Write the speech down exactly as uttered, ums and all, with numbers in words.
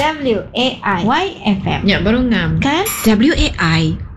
W A I Y F M. Ya, baru ngam. Kan? W A I